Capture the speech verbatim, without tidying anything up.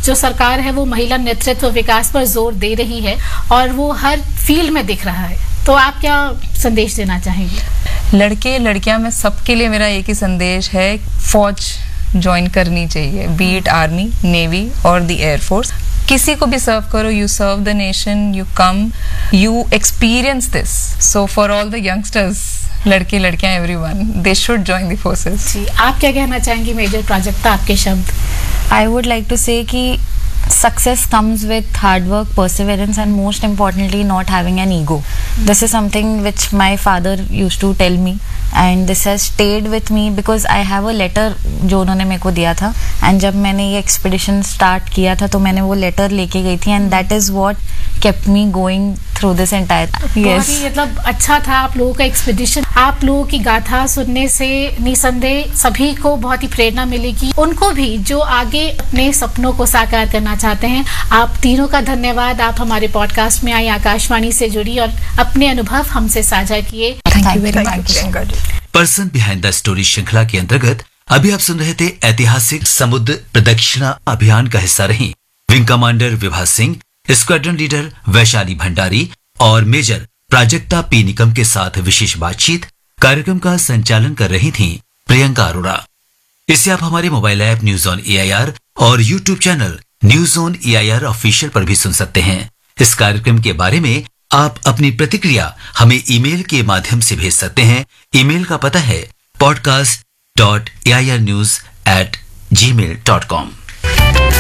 जो सरकार है वो महिला नेतृत्व विकास पर जोर दे रही है और वो हर फील्ड में दिख रहा है, तो आप क्या संदेश देना चाहेंगे? लड़के लड़कियां में सबके लिए मेरा एक ही संदेश है, फौज ज्वाइन करनी चाहिए, बी इट आर्मी, नेवी और द एयरफोर्स। किसी को भी सर्व करो, you serve the nation, you come, you experience this. So for all the youngsters, लड़के लड़कियां everyone, they should join the forces. जी, आप क्या कहना चाहेंगी मेजर प्राजक्ता, आपके शब्द? I would like to say कि success comes with hard work, perseverance, and most importantly not having an ego. This is something which my father used to tell me, and this has stayed with me because I have a letter जो उन्होंने मेरे को दिया था, and जब मैंने ये expedition start किया था तो मैंने वो letter लेके गई थी, and that is what kept me going through this entire. Yes. मतलब अच्छा था आप लोगों का एक्सपीडिशन। आप लोगों की गाथा सुनने से निसंदेह सभी को बहुत ही प्रेरणा मिलेगी, उनको भी जो आगे अपने सपनों को साकार करना चाहते हैं। आप तीनों का धन्यवाद, आप हमारे पॉडकास्ट में आई, आकाशवाणी से जुड़ी और अपने अनुभव हमसे साझा किए। Thank you very much. Person behind the story श्रृंखला के अंतर्गत अभी आप सुन रहे थे ऐतिहासिक समुद्र प्रदक्षिणा अभियान का हिस्सा रही wing commander Vibha Singh, squadron leader Vaishali Bhandari और मेजर प्राजक्ता पी निकम के साथ विशेष बातचीत। कार्यक्रम का संचालन कर रही थी प्रियंका अरोड़ा। इसे आप हमारे mobile app news on A I R और YouTube channel news on A I R official पर भी सुन सकते हैं। इस कार्यक्रम के बारे में आप अपनी प्रतिक्रिया हमें ईमेल के माध्यम से भेज सकते हैं। ईमेल का पता है podcast dot A I R news at ji mail dot com.